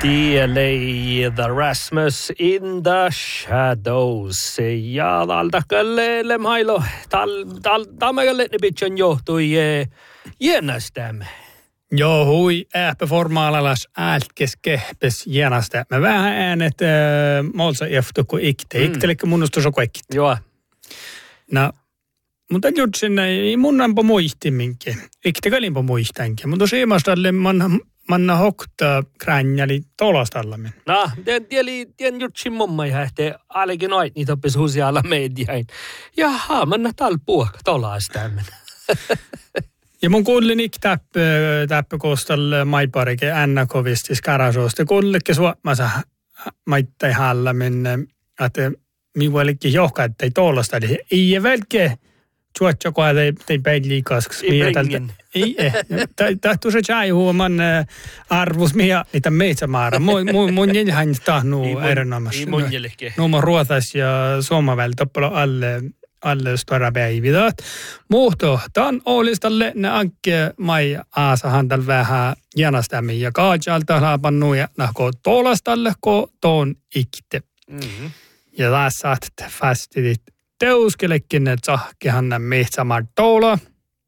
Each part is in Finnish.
Lay the Rasmus in the Shadows. Ja taltakalle mailo taltamalle ne bitchen johtui jännästämme. Joo, hui formaalallas ältkes kehpes jännästä. Mä vähän äänet molsa jeftu kuin ikte. Iktelekö munnustus on kaikki. Joo. No, mutta jutsin ei munnanpa muistimminkin. Ikte kalinpa muistankin. Mutta siimastalle manna hokta kränjäli tolastallamin. No, tien jutsin mumma ihan, että ainakin noit niitä oppis husialla mediain. Jaha, manna talpuokka tolastallamin. Ja mun kuulin täppä kostalle maiparike ännakovistis karasoosta. Kuulikin suomassa maittai hallamin, että minua olikin johka, että ei tolasta. Ei välkkä tuotja, kun ei päin liikasks. Ei. Tahtuu se tjai huoman arvus, mikä niitä meitsämaara. Mun jenhän tahnuu erinomaisesti. Ei mun jälkeen. Nuoma ruotas ja suomaväl toppalo alle stora päividat. Muhto, tämän olistalle ne ankke mai aasahan tällä vähän jänastämme ja kaajalta laapannu ja nahko tolastalle ko toon ikte. Mm-hmm. Ja taas saat fastit teuskelekin, että sahkehan nämä mehtsamar tola.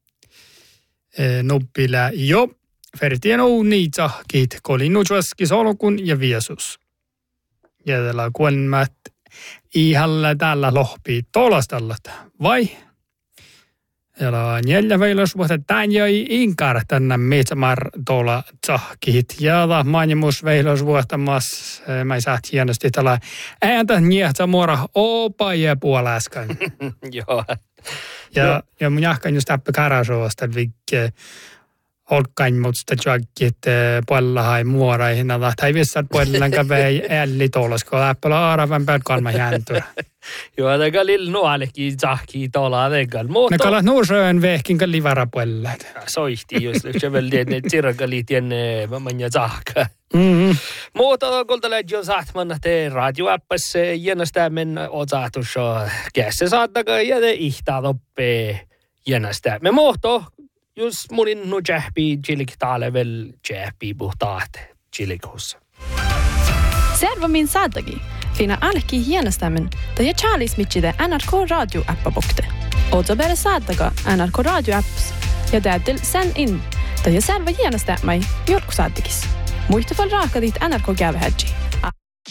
Nuppila jo. Fertien uuni sahkit kolinnutsvaski solkun ja viesus. Ja tällä kuolmat ihalla täällä lohpii tolastallat, vai? Ja neljä veilusvuotta tämän joi inkar tänne metsämar tuolla tsahkit. Ja mainimus veilusvuotta mas, mä saat hienosti tällä ääntä niehtsa muora opa ja puolaskan. Joo. Ja mun jahkan just täppä karasoosta, vikke olkain musta tjokkit puolella muoraihin. Tai vissat puolella kävei älli tuolla, kun äppälä aaravan päät kalma jääntyä. Joo, tega lill nuolekin tsahki tuolla tegal. Ne kalat nuusöön vehkin ka livara puolella. Soihti just, se väl ne tsirkalitien manja tsahka. Muuta kultalle jo saatmanna te radioappas jännästämmen otsahtus kässä saattaka ja te ihtaa toppe jännästämme. Muuta just munin nu jähpi chilik taalevel jähpi puhtaat chilikussa. Servo min saadagi. Fina alki hienostämmen, da ja Charlies mitchide NRK Radio appa bokte. Oto bere saadaga NRK Radio apps ja täytyy sen in, da ja servo hienostämmai jorku saadagis. Muista fall raaka dit NRK gävhädji.